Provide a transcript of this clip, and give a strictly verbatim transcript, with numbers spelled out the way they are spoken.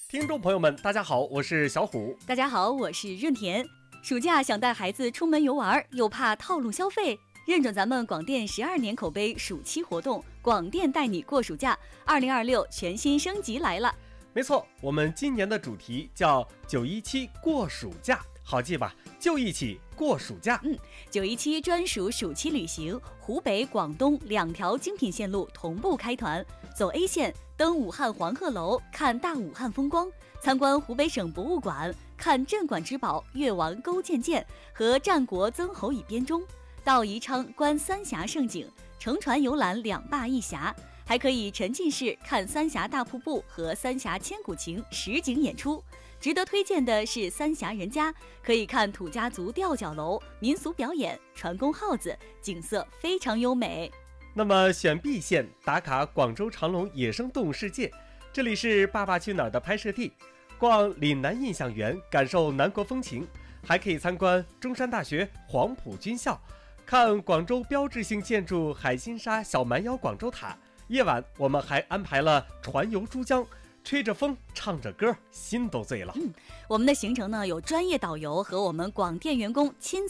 听众朋友们，大家好，我是小虎。 大家好，我是润田。暑假想带孩子出门游玩，又怕套路消费，认准咱们广电十二年口碑暑期活动，广电带你过暑假，二零二六全新升级来了。 没错，我们今年的主题叫九一七过暑假，好记吧？就一起过暑假。 嗯，九一七专属暑期旅行，湖北、广东两条精品线路同步开团。走 A 线，登武汉黄鹤楼，看大武汉风光；参观湖北省博物馆，看镇馆之宝越王勾践剑和战国曾侯乙编钟；到宜昌观三峡胜景，乘船游览两坝一峡。还可以沉浸式看三峡大瀑布和三峡千古情实景演出。值得推荐的是三峡人家，可以看土家族吊脚楼、民俗表演、船工号子，景色非常优美。 那么选 B 线，打卡广州长隆野生动物世界，这里是《爸爸去哪儿》的拍摄地，逛岭南印象园，感受南国风情，还可以参观中山大学黄埔军校，看广州标志性建筑海心沙小蛮腰广州塔。夜晚我们还安排了船游珠江，吹着风唱着歌，心都醉了。 嗯，我们的行程呢有专业导游和我们广电员工亲